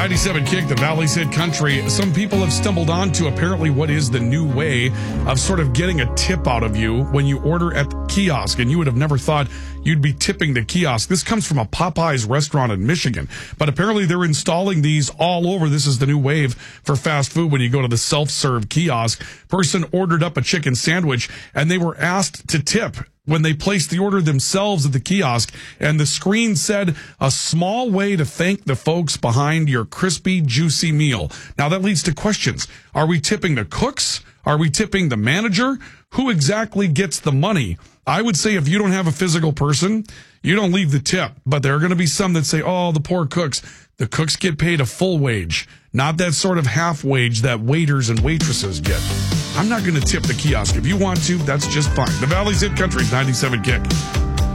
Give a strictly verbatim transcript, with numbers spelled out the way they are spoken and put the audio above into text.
ninety-seven Kick, the Valley's Hit Country. Some people have stumbled onto apparently what is the new way of sort of getting a tip out of you when you order at the kiosk, and you would have never thought you'd be tipping the kiosk. This comes from a Popeyes restaurant in Michigan, but apparently they're installing these all over. This is the new wave for fast food when you go to the self-serve kiosk. Person ordered up a chicken sandwich, and they were asked to tip when they placed the order themselves at the kiosk, and the screen said, a small way to thank the folks behind your crispy, juicy meal. Now, that leads to questions. Are we tipping the cooks? Are we tipping the manager? Who exactly gets the money? I would say if you don't have a physical person, you don't leave the tip. But there are going to be some that say, oh, the poor cooks. The cooks get paid a full wage, not that sort of half wage that waiters and waitresses get. I'm not going to tip the kiosk. If you want to, that's just fine. The Valley's Hit Country, ninety-seven Kick.